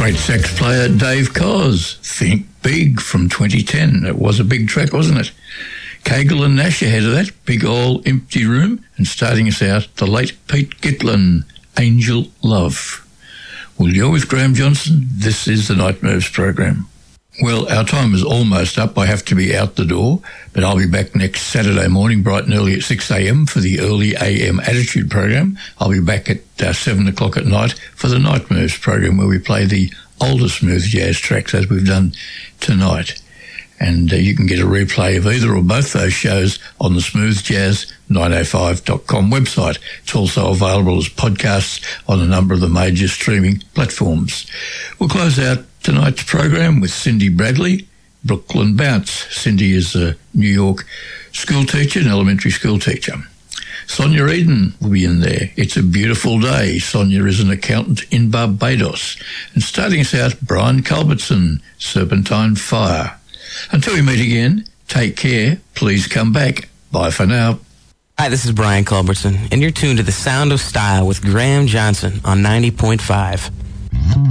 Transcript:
Great sax player Dave Koz, Think Big from 2010. It was a big track, wasn't it? Kagel and Nash ahead of that, Big Ol' Empty Room, and starting us out, the late Pete Gitlin, Angel Love. Well, you're with Graham Johnson. This is the Night Moves program. Well, our time is almost up. I have to be out the door, but I'll be back next Saturday morning, bright and early at 6 a.m. for the early AM Attitude program. I'll be back at 7 o'clock at night for the Night Moves program, where we play the older smooth jazz tracks as we've done tonight. And you can get a replay of either or both those shows on the smoothjazz905.com website. It's also available as podcasts on a number of the major streaming platforms. We'll close out tonight's program with Cindy Bradley, Brooklyn Bounce. Cindy is a New York school teacher, an elementary school teacher. Sonia Eden will be in there. It's a Beautiful Day. Sonia is an accountant in Barbados. And starting us out, Brian Culbertson, Serpentine Fire. Until we meet again, take care. Please come back. Bye for now. Hi, this is Brian Culbertson, and you're tuned to The Sound of Style with Graham Johnson on 90.5.